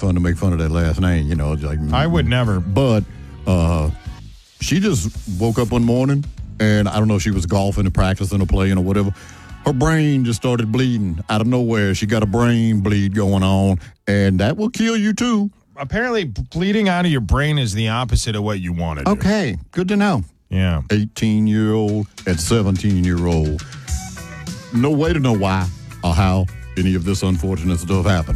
fun to make fun of that last name, you know. It's like, I would never. But she just woke up one morning, and I don't know if she was golfing or practicing or playing or whatever. Her brain just started bleeding out of nowhere. She got a brain bleed going on, and that will kill you, too. Apparently, bleeding out of your brain is the opposite of what you want to do. Okay, good to know. Yeah. 18-year-old and 17-year-old. No way to know why or how any of this unfortunate stuff happened.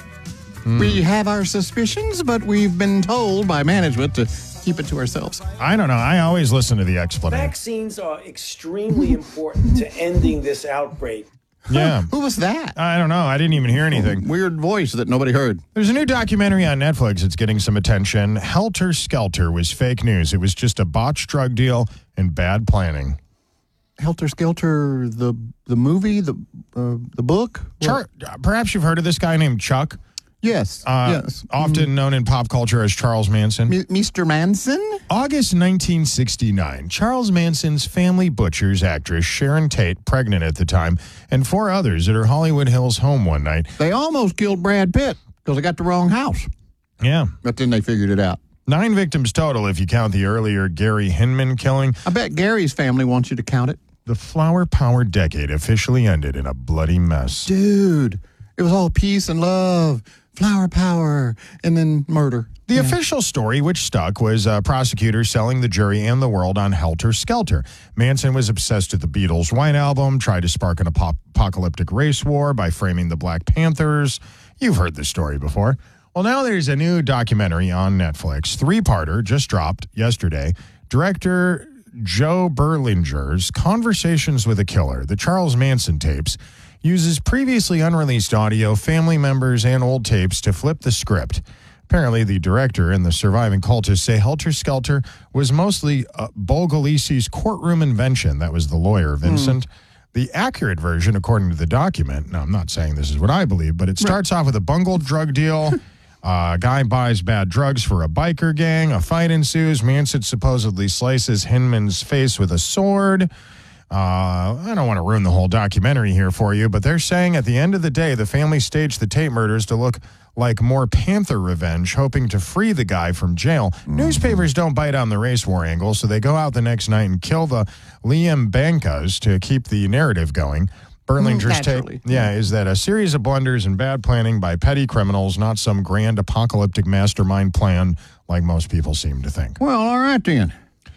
We have our suspicions, but we've been told by management to keep it to ourselves. I don't know. I always listen to the explanation. Vaccines are extremely important to ending this outbreak. Yeah. Who was that? I don't know. I didn't even hear anything. Weird voice that nobody heard. There's a new documentary on Netflix that's getting some attention. Helter Skelter was fake news. It was just a botched drug deal and bad planning. Helter Skelter, the movie, the book? Perhaps you've heard of this guy named Chuck. Yes. Yes. Often known in pop culture as Charles Manson. Mr. Manson? August 1969, Charles Manson's family butchers actress Sharon Tate, pregnant at the time, and 4 others at her Hollywood Hills home one night. They almost killed Brad Pitt because they got the wrong house. Yeah. But then they figured it out. 9 victims total if you count the earlier Gary Hinman killing. I bet Gary's family wants you to count it. The flower-powered decade officially ended in a bloody mess. Dude, it was all peace and love, flower power, and then murder. The official story, which stuck, was prosecutors selling the jury and the world on Helter Skelter. Manson was obsessed with the Beatles' White Album, tried to spark an apocalyptic race war by framing the Black Panthers. You've heard this story before. Well, now there's a new documentary on Netflix, 3-parter, just dropped yesterday. Director Joe Berlinger's Conversations with a Killer, the Charles Manson tapes, uses previously unreleased audio, family members, and old tapes to flip the script. Apparently, the director and the surviving cultists say Helter Skelter was mostly Bogalisi's courtroom invention. That was the lawyer, Vincent. The accurate version, according to the document, now I'm not saying this is what I believe, but it starts off with a bungled drug deal. A guy buys bad drugs for a biker gang. A fight ensues. Manson supposedly slices Hinman's face with a sword. I don't want to ruin the whole documentary here for you, but they're saying at the end of the day, the family staged the Tate murders to look like more Panther revenge, hoping to free the guy from jail. Newspapers don't bite on the race war angle, so they go out the next night and kill the Liam Bankas to keep the narrative going. Berlinger's take, is that a series of blunders and bad planning by petty criminals, not some grand apocalyptic mastermind plan like most people seem to think. Well, all right then.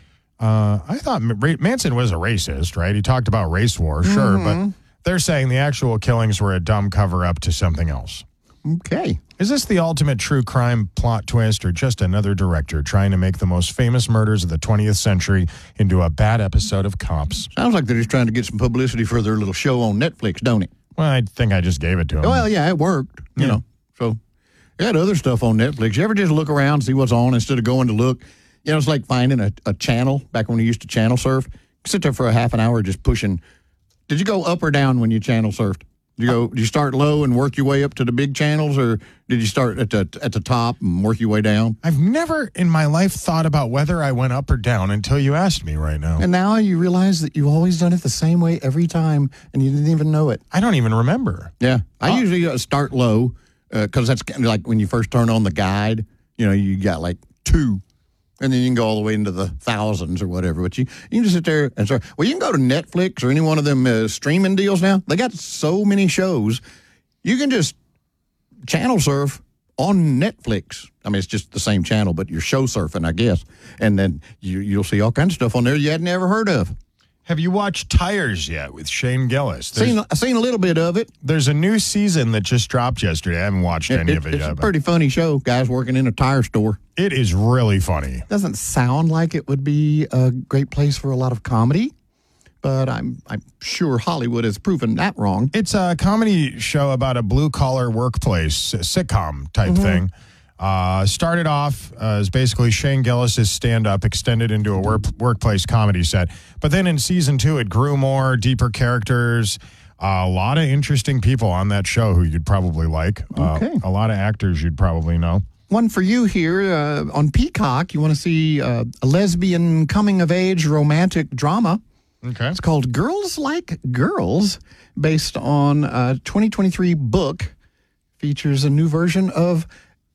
I thought Manson was a racist, right? He talked about race war, sure, but they're saying the actual killings were a dumb cover-up to something else. Okay. Is this the ultimate true crime plot twist or just another director trying to make the most famous murders of the 20th century into a bad episode of Cops? Sounds like they're just trying to get some publicity for their little show on Netflix, don't it? Well, I think I just gave it to them. Well, yeah, it worked, you know. So, they had other stuff on Netflix. You ever just look around, see what's on instead of going to look? You know, it's like finding a channel back when we used to channel surf. You sit there for a half an hour just pushing. Did you go up or down when you channel surfed? Did you start low and work your way up to the big channels, or did you start at the top and work your way down? I've never in my life thought about whether I went up or down until you asked me right now. And now you realize that you've always done it the same way every time, and you didn't even know it. I don't even remember. Yeah. I usually start low because that's kind of like when you first turn on the guide, you know, you got like 2. And then you can go all the way into the thousands or whatever. But you can just sit there and start. Well, you can go to Netflix or any one of them streaming deals now. They got so many shows. You can just channel surf on Netflix. I mean, it's just the same channel, but you're show surfing, I guess. And then you'll see all kinds of stuff on there you had never heard of. Have you watched Tires yet with Shane Gillis? I've seen a little bit of it. There's a new season that just dropped yesterday. I haven't watched any of it yet. It's a pretty funny show. Guys working in a tire store. It is really funny. Doesn't sound like it would be a great place for a lot of comedy, but I'm sure Hollywood has proven that wrong. It's a comedy show about a blue-collar workplace, a sitcom type thing. Started off as basically Shane Gillis' stand-up extended into a workplace comedy set. But then in season 2, it grew more, deeper characters, a lot of interesting people on that show who you'd probably like. Okay. A lot of actors you'd probably know. One for you here on Peacock. You want to see a lesbian coming-of-age romantic drama. Okay. It's called Girls Like Girls, based on a 2023 book. Features a new version of